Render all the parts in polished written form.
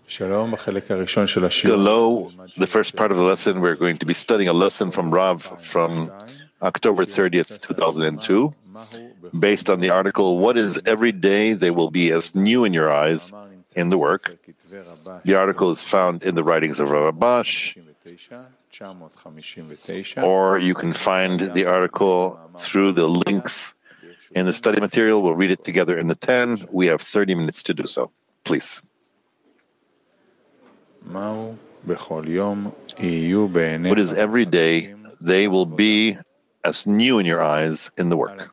Hello, the first part of the lesson, we're going to be studying a lesson from Rav from October 30th, 2002, based on the article, What is Every Day They Will Be as New in Your Eyes in the Work. The article is found in the writings of Rav Abash, or you can find the article through the links in the study material. We'll read it together in the 10. We have 30 minutes to do so. Please. What is every day they will be as new in your eyes in the work?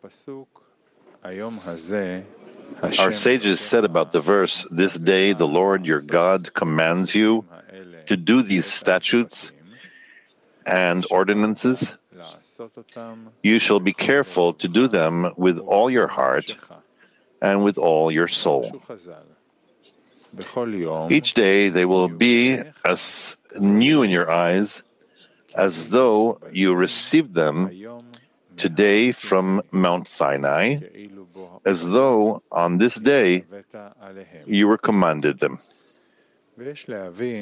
Our sages said about the verse, this day the Lord your God commands you to do these statutes and ordinances. You shall be careful to do them with all your heart and with all your soul. Each day they will be as new in your eyes as though you received them today from Mount Sinai, as though on this day you were commanded them. We should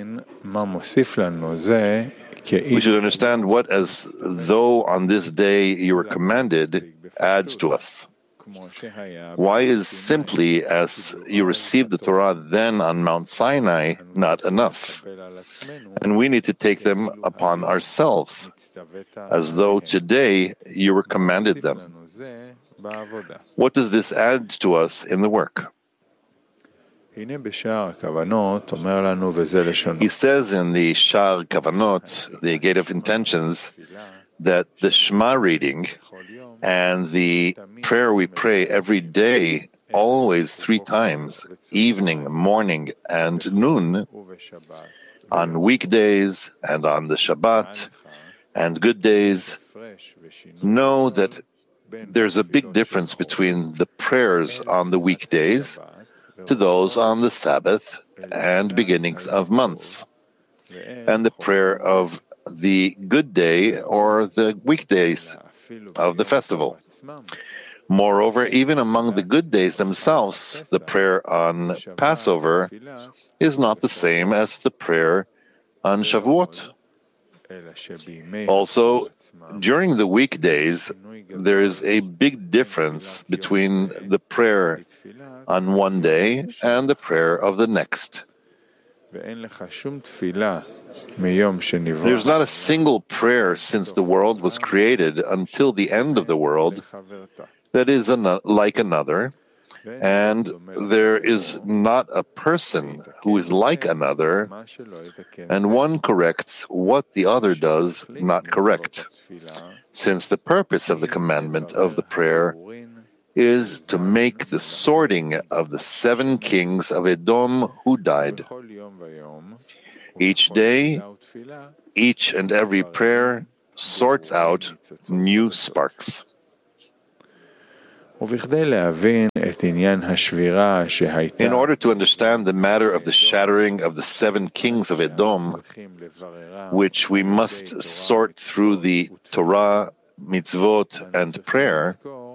understand what as though on this day you were commanded adds to us. Why is simply as you received the Torah then on Mount Sinai not enough? And we need to take them upon ourselves, as though today you were commanded them. What does this add to us in the work? He says in the Shar Kavanot, the Gate of Intentions, that the Shema reading and the prayer we pray every day, always 3 times, evening, morning, and noon, on weekdays and on the Shabbat and good days, know that there's a big difference between the prayers on the weekdays to those on the Sabbath and beginnings of months, and the prayer of the good day or the weekdays of the festival. Moreover, even among the good days themselves, the prayer on Passover is not the same as the prayer on Shavuot. Also, during the weekdays, there is a big difference between the prayer on one day and the prayer of the next. There's not a single prayer since the world was created until the end of the world that is like another, and there is not a person who is like another, and one corrects what the other does not correct, since the purpose of the commandment of the prayer is to make the sorting of the 7 kings of Edom who died. Each day, each and every prayer sorts out new sparks. In order to understand the matter of the shattering of the 7 kings of Edom, which we must sort through the Torah, mitzvot, and prayer,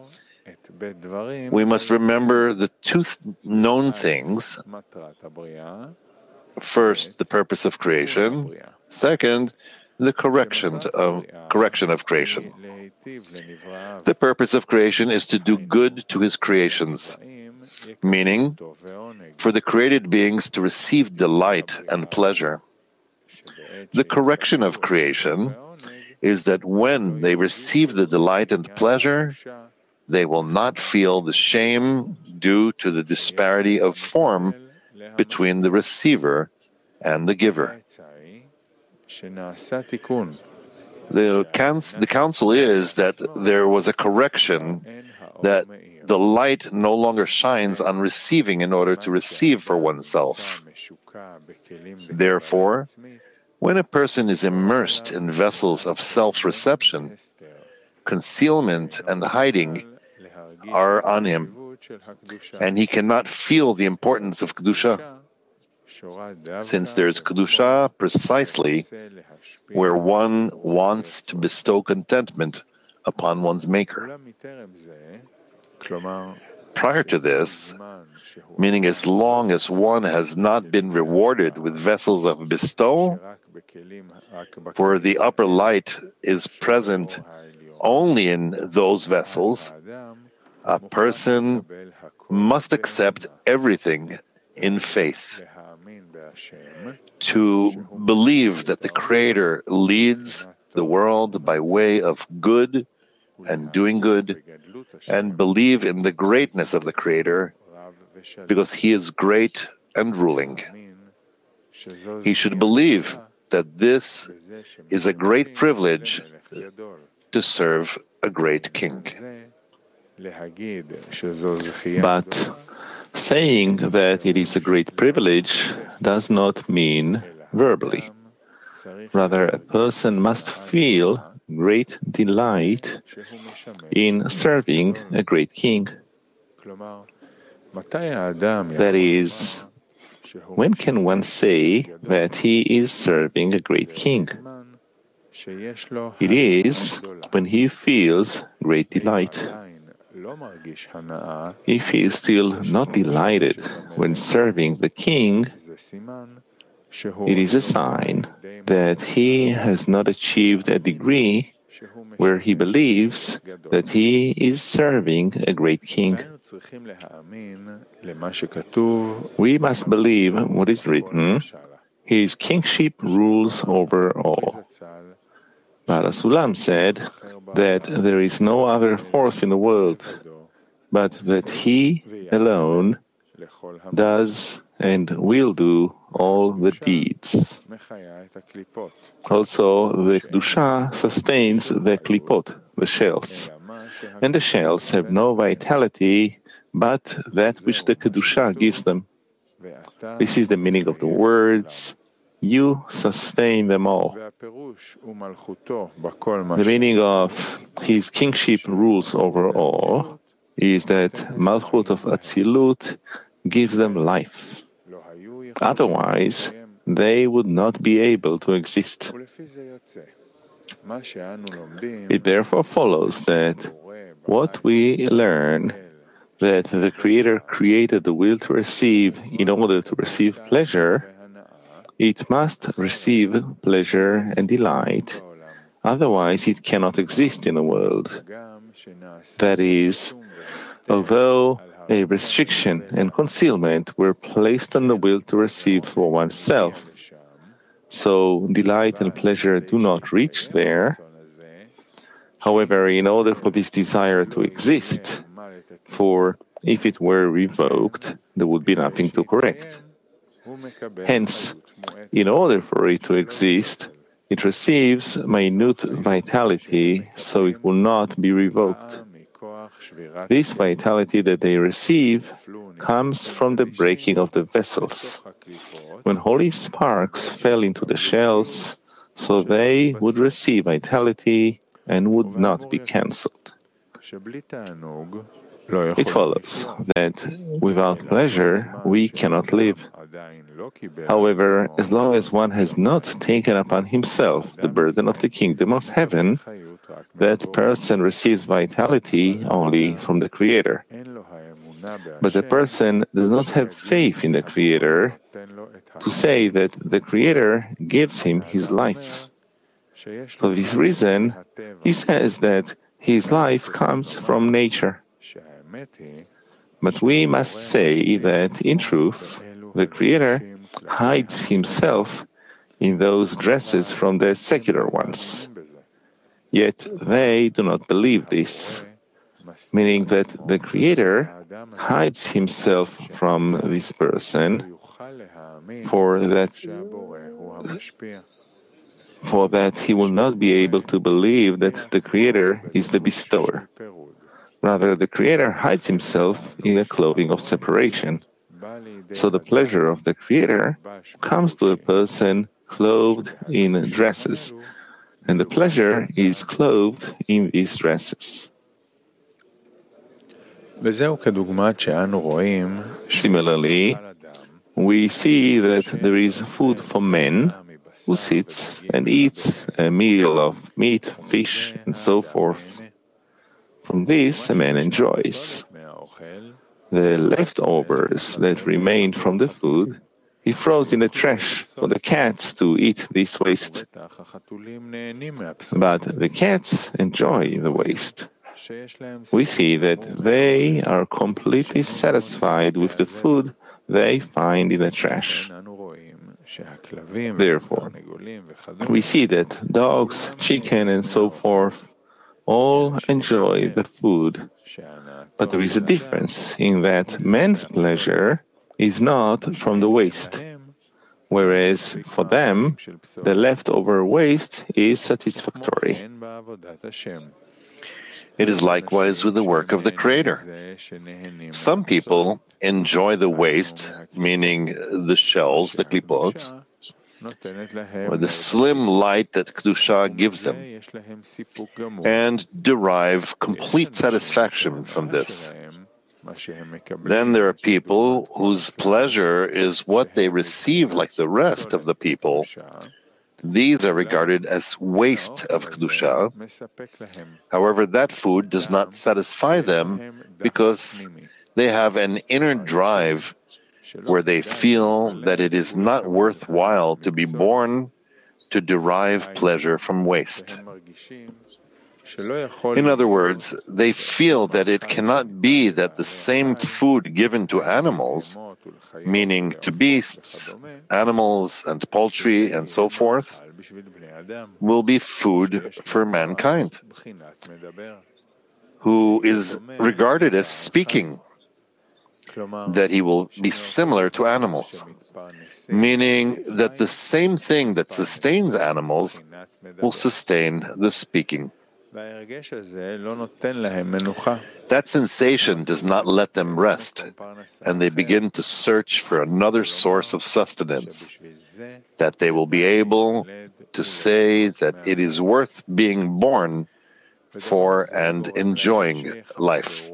we must remember the 2 known things. First, the purpose of creation. Second, the correction of creation. The purpose of creation is to do good to his creations, meaning for the created beings to receive delight and pleasure. The correction of creation is that when they receive the delight and pleasure, they will not feel the shame due to the disparity of form between the receiver and the giver. The counsel is that there was a correction, that the light no longer shines on receiving in order to receive for oneself. Therefore, when a person is immersed in vessels of self-reception, concealment and hiding are on him, and he cannot feel the importance of Kedusha, since there is Kedusha precisely where one wants to bestow contentment upon one's Maker. Prior to this, meaning as long as one has not been rewarded with vessels of bestowal, for the upper light is present only in those vessels, a person must accept everything in faith. To believe that the Creator leads the world by way of good and doing good, and believe in the greatness of the Creator, because He is great and ruling. He should believe that this is a great privilege to serve a great king. But saying that it is a great privilege does not mean verbally. Rather, a person must feel great delight in serving a great king. That is, when can one say that he is serving a great king? It is when he feels great delight. If he is still not delighted when serving the king, it is a sign that he has not achieved a degree where he believes that he is serving a great king. We must believe what is written, his kingship rules over all. Baal HaSulam said that there is no other force in the world, but that he alone does and will do all the deeds. Also, the Kedusha sustains the klipot, the shells, and the shells have no vitality but that which the Kedusha gives them. This is the meaning of the words, you sustain them all. The meaning of his kingship rules over all is that Malchut of Atzilut gives them life. Otherwise, they would not be able to exist. It therefore follows that what we learn that the Creator created the will to receive in order to receive pleasure, it must receive pleasure and delight, otherwise it cannot exist in the world. That is, although a restriction and concealment were placed on the will to receive for oneself, so delight and pleasure do not reach there. However, in order for this desire to exist, for if it were revoked, there would be nothing to correct. Hence, in order for it to exist, it receives minute vitality, so it will not be revoked. This vitality that they receive comes from the breaking of the vessels, when holy sparks fell into the shells, so they would receive vitality and would not be cancelled. It follows that without pleasure we cannot live. However, as long as one has not taken upon himself the burden of the kingdom of heaven, that person receives vitality only from the Creator. But the person does not have faith in the Creator to say that the Creator gives him his life. For this reason, he says that his life comes from nature. But we must say that, in truth, the Creator hides himself in those dresses from the secular ones. Yet they do not believe this, meaning that the Creator hides himself from this person for that he will not be able to believe that the Creator is the bestower. Rather, the Creator hides himself in a clothing of separation. So the pleasure of the Creator comes to a person clothed in dresses, and the pleasure is clothed in these dresses. Similarly, we see that there is food for men who sits and eats a meal of meat, fish, and so forth. From this, a man enjoys. The leftovers that remained from the food he throws in the trash for the cats to eat this waste. But the cats enjoy the waste. We see that they are completely satisfied with the food they find in the trash. Therefore, we see that dogs, chicken, and so forth all enjoy the food. But there is a difference in that man's pleasure is not from the waste, whereas for them, the leftover waste is satisfactory. It is likewise with the work of the Creator. Some people enjoy the waste, meaning the shells, the klipot, or the slim light that Kedusha gives them, and derive complete satisfaction from this. Then there are people whose pleasure is what they receive like the rest of the people. These are regarded as waste of Kedusha. However, that food does not satisfy them because they have an inner drive where they feel that it is not worthwhile to be born to derive pleasure from waste. In other words, they feel that it cannot be that the same food given to animals, meaning to beasts, animals and poultry and so forth, will be food for mankind, who is regarded as speaking, that he will be similar to animals, meaning that the same thing that sustains animals will sustain the speaking. That sensation does not let them rest, and they begin to search for another source of sustenance, that they will be able to say that it is worth being born for and enjoying life.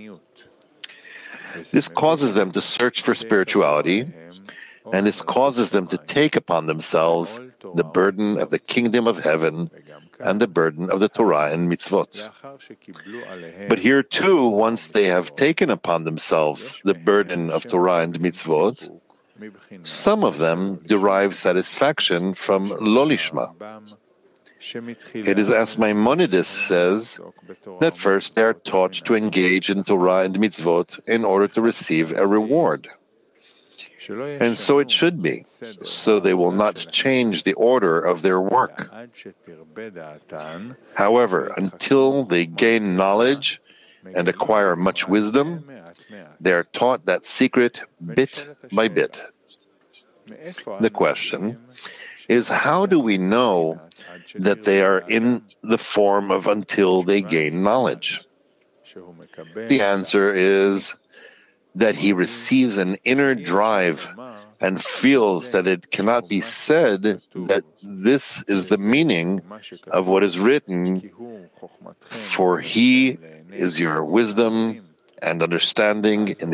This causes them to search for spirituality, and this causes them to take upon themselves the burden of the kingdom of heaven and the burden of the Torah and mitzvot. But here too, once they have taken upon themselves the burden of Torah and mitzvot, some of them derive satisfaction from lo lishma. It is as Maimonides says, that first they are taught to engage in Torah and mitzvot in order to receive a reward. And so it should be, so they will not change the order of their work. However, until they gain knowledge and acquire much wisdom, they are taught that secret bit by bit. The question is, how do we know that they are in the form of until they gain knowledge? The answer is that he receives an inner drive and feels that it cannot be said that this is the meaning of what is written, for he is your wisdom and understanding in